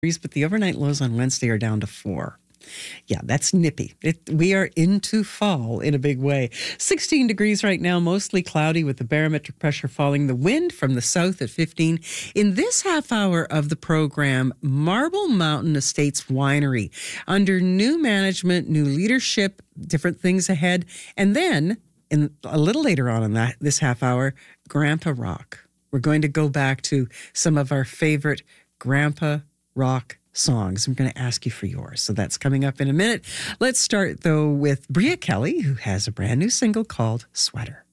but the overnight lows on Wednesday are down to 4. Yeah, that's nippy. We are into fall in a big way. 16 degrees right now, mostly cloudy with the barometric pressure falling. The wind from the south at 15. In this half hour of the program, Marble Mountain Estates Winery. Under new management, new leadership, different things ahead. And then, a little later on in this half hour, Grandpa Rock. We're going to go back to some of our favorite Grandpa Rock songs. I'm going to ask you for yours. So that's coming up in a minute. Let's start, though, with Bria Kelly, who has a brand new single called Sweater.